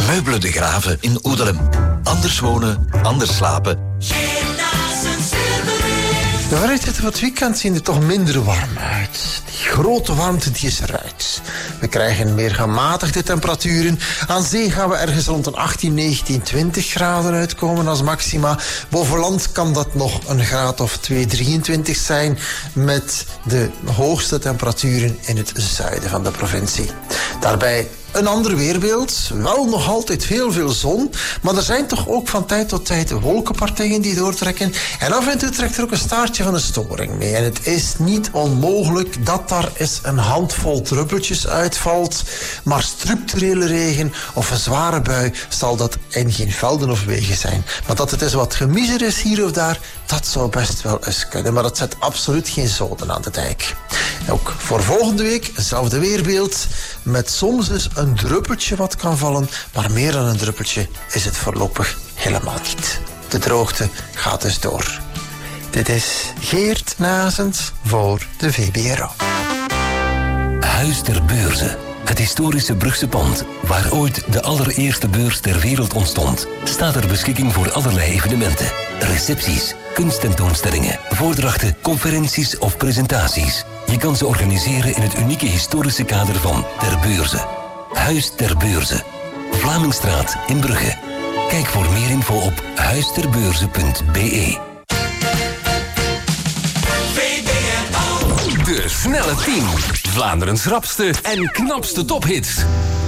Meubelen de Graven in Oedelem. Anders wonen, anders slapen. De vooruitzichten van het weekend zien er toch minder warm uit. Die grote warmte die is eruit. We krijgen meer gematigde temperaturen. Aan zee gaan we ergens rond een 18, 19, 20 graden uitkomen als maxima. Boven land kan dat nog een graad of 2, 23 zijn. Met de hoogste temperaturen in het zuiden van de provincie. Daarbij een ander weerbeeld. Wel nog altijd heel veel zon. Maar er zijn toch ook van tijd tot tijd wolkenpartijen die doortrekken. En af en toe trekt er ook een staartje van een storing mee. En het is niet onmogelijk dat daar eens een handvol druppeltjes uitvalt. Maar structurele regen of een zware bui zal dat in geen velden of wegen zijn. Maar dat het eens wat gemiezer is hier of daar, dat zou best wel eens kunnen. Maar dat zet absoluut geen zoden aan de dijk. Ook voor volgende week hetzelfde weerbeeld. Met soms dus een druppeltje wat kan vallen. Maar meer dan een druppeltje is het voorlopig helemaal niet. De droogte gaat dus door. Dit is Geert Nazens voor de VBRO. Huis ter Beurze. Het historische Brugse pand, waar ooit de allereerste beurs ter wereld ontstond, staat ter beschikking voor allerlei evenementen. Recepties, kunsttentoonstellingen, voordrachten, conferenties of presentaties. Je kan ze organiseren in het unieke historische kader van Ter Beurze. Huis ter Beurze. Vlamingstraat in Brugge. Kijk voor meer info op huisterbeurze.be. De snelle 10. Vlaanderens rapste en knapste tophits.